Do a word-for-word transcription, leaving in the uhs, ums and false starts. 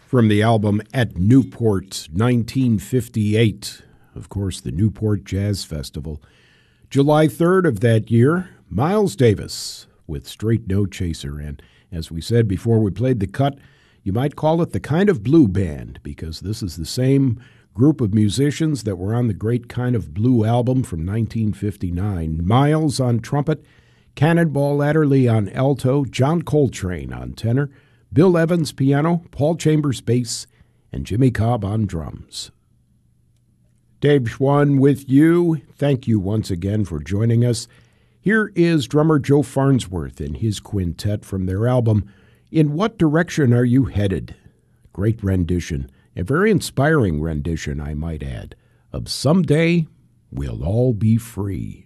From the album At Newport, nineteen fifty-eight, of course, the Newport Jazz Festival. July third of that year, Miles Davis with Straight No Chaser. And as we said before we played the cut, you might call it the Kind of Blue Band, because this is the same group of musicians that were on the Great Kind of Blue album from nineteen fifty-nine. Miles on trumpet, Cannonball Adderley on alto, John Coltrane on tenor, Bill Evans piano, Paul Chambers bass, and Jimmy Cobb on drums. Dave Schwann with you. Thank you once again for joining us. Here is drummer Joe Farnsworth and his quintet from their album, In What Direction Are You Headed? Great rendition, a very inspiring rendition, I might add, of Someday We'll All Be Free.